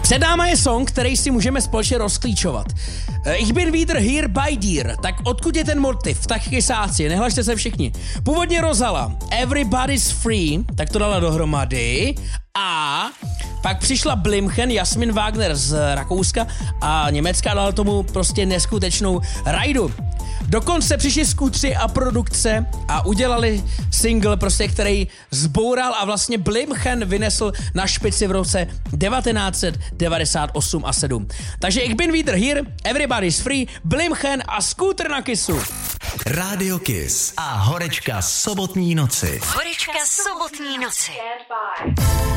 Před náma je song, který si můžeme společně rozklíčovat. Ich bin wieder hier bei dir. Tak odkud je ten motiv? Tak kysáci, nehlašte se všichni. Původně Rozala Everybody's Free, tak to dala dohromady. A pak přišla Blimchen, Jasmin Wagner z Rakouska a Německa, dala tomu prostě neskutečnou rajdu. Dokonce přišli skútři a produkce a udělali single, prostě, který zboural a vlastně Blimchen vynesl na špici v roce 1998 a 7. Takže ich bin wieder hier, Everybody's Free, Blimchen a Skútr na Kissu. Rádio Kiss a horečka sobotní noci. Horečka sobotní noci.